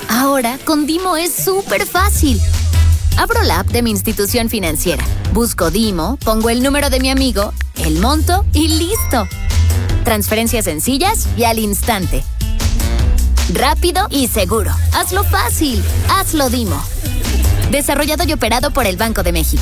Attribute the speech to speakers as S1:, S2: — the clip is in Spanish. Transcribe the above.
S1: Ahora, con Dimo es súper fácil. Abro la app de mi institución financiera, busco Dimo, pongo el número de mi amigo, el monto y ¡listo! Transferencias sencillas y al instante. Rápido y seguro. Hazlo fácil. Hazlo Dimo. Desarrollado y operado por el Banco de México.